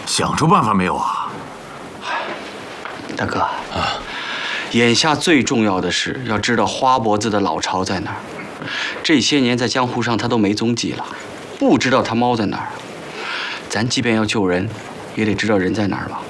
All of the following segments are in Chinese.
想出办法没有啊？ 大哥啊，眼下最重要的是要知道花脖子的老巢在哪儿。这些年在江湖上他都没踪迹了，不知道他猫在哪儿。咱即便要救人，也得知道人在哪儿吧？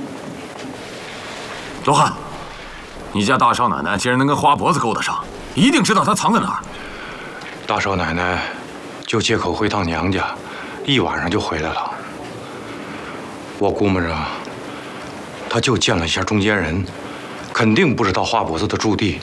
罗汉，你家大少奶奶既然能跟花脖子勾搭上，一定知道她藏在哪儿。 大少奶奶就借口回趟娘家，一晚上就回来了。我估摸着，她就见了一下中间人，肯定不知道花脖子的驻地。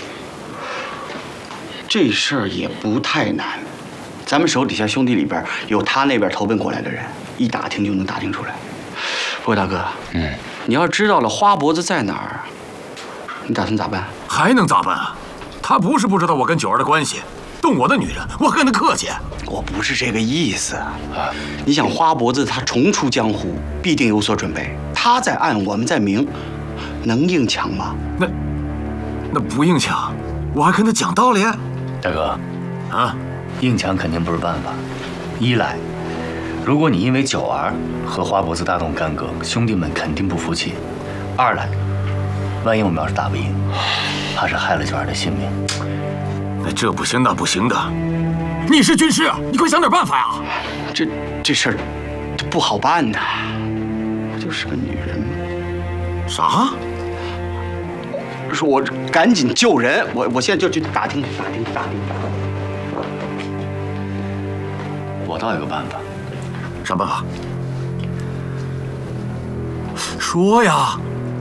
这事儿也不太难，咱们手底下兄弟里边有他那边投奔过来的人，一打听就能打听出来。不过大哥，你要知道了花脖子在哪儿，你打算咋办？ 还能咋办啊？他不是不知道我跟九儿的关系，动我的女人，我还跟他客气。 我不是这个意思啊！你想花脖子他重出江湖，必定有所准备。他在暗，我们在明，能硬抢吗？ 那不硬抢，我还跟他讲道理。 大哥， 啊， 硬抢肯定不是办法。一来，如果你因为九儿和花脖子大动干戈，兄弟们肯定不服气；二来，万一我们要是打不赢，怕是害了九儿的性命。 那这不行那不行的。你是军师，你快想点办法呀！ 这事儿，这不好办呐。不就是个女人吗？ 啥？ 说我赶紧救人，我现在就去打听。 我倒有个办法。 啥办法？说呀！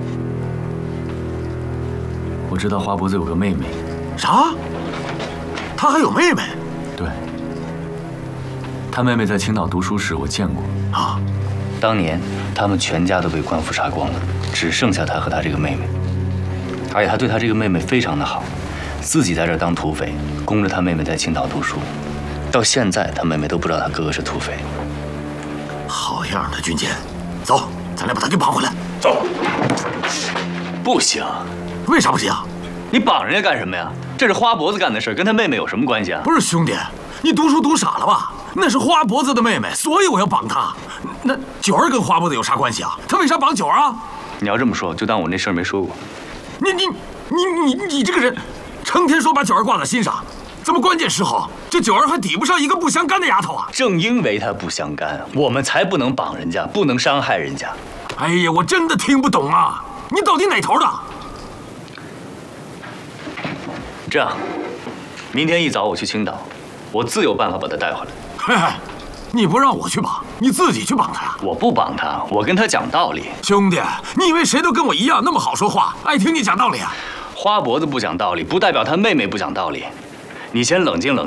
我知道花脖子有个妹妹。 啥？他还有妹妹？ 对。他妹妹在青岛读书时我见过。 啊？ 当年他们全家都被官府杀光了，只剩下他和他这个妹妹。而且他对他这个妹妹非常的好，自己在这儿当土匪，供着他妹妹在青岛读书。到现在，他妹妹都不知道他哥哥是土匪。 好样的，军监！走，咱俩把他给绑回来。走。 不行。 为啥不行？ 你绑人家干什么呀？这是花脖子干的事，跟他妹妹有什么关系啊？ 不是兄弟，你读书读傻了吧？那是花脖子的妹妹，所以我要绑她。那九儿跟花脖子有啥关系啊？他为啥绑九儿啊？ 你要这么说，就当我那事儿没说过。 你这个人，成天说把九儿挂在心上，怎么关键时候这九儿还抵不上一个不相干的丫头啊？ 正因为她不相干，我们才不能绑人家，不能伤害人家。 哎呀，我真的听不懂啊！你到底哪头的？ 这样，明天一早我去青岛，我自有办法把她带回来。 嘿嘿，你不让我去绑，你自己去绑她呀？ 我不绑她，我跟她讲道理。 兄弟，你以为谁都跟我一样那么好说话，爱听你讲道理啊？ 花脖子不讲道理，不代表他妹妹不讲道理。你先冷静冷静。